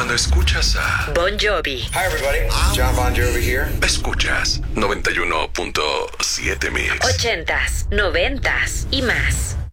cuando escuchas a Bon Jovi. Hi everybody, John Bon Jovi here. Escuchas 91.7 Mix. 80s, 90s y más.